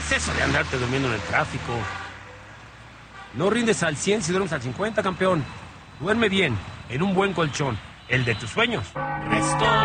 ¿Qué es eso de andarte durmiendo en el tráfico? No rindes al 100 si duermes al 50, campeón. Duerme bien, en un buen colchón, el de tus sueños.